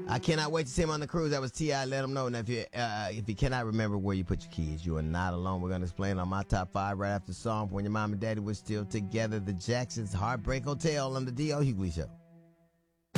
I cannot wait to see him on the cruise. That was T.I. Let him know. And if you cannot remember where you put your keys, you are not alone. We're going to explain on my top 5 right after the song from When Your Mom and Daddy Was Still Together. The Jacksons, Heartbreak Hotel on the D.L. Hughley Show.